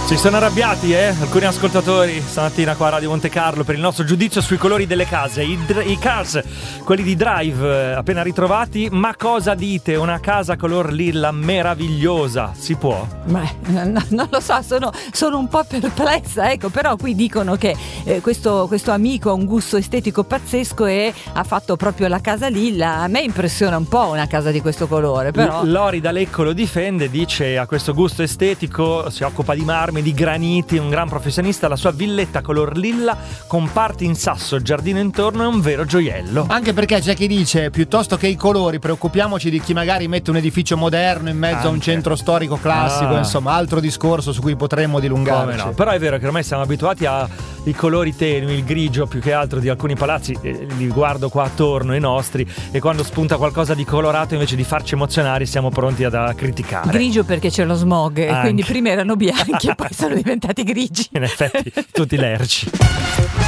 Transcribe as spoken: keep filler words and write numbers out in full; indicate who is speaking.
Speaker 1: Si sono arrabbiati, eh? Alcuni ascoltatori stamattina qua a Radio Monte Carlo per il nostro giudizio sui colori delle case. I, i cars, quelli di Drive, eh, appena ritrovati. Ma cosa dite? Una casa color lilla meravigliosa, si può?
Speaker 2: Beh, no, non lo so, sono, sono un po' perplessa, ecco, però qui dicono che eh, questo, questo amico ha un gusto estetico pazzesco e ha fatto proprio la casa lilla. A me impressiona un po' una casa di questo colore, però...
Speaker 1: L- Lori D'Alecco lo difende, dice ha questo gusto estetico, si occupa di marmi, di graniti, un gran professionista. La sua villetta color lilla con parti in sasso, giardino intorno, è un vero gioiello.
Speaker 3: Anche perché c'è chi dice, piuttosto che i colori, preoccupiamoci di chi magari mette un edificio moderno in mezzo Anche. a un centro storico classico, ah. insomma, altro discorso su cui potremmo dilungarci.
Speaker 1: No? Però è vero che ormai siamo abituati ai colori tenui, il grigio più che altro di alcuni palazzi, eh, li guardo qua attorno i nostri, e quando spunta qualcosa di colorato invece di farci emozionare siamo pronti ad a criticare.
Speaker 2: Grigio perché c'è lo smog, e quindi prima erano bianchi e poi sono diventati grigi.
Speaker 1: In effetti tutti lerci.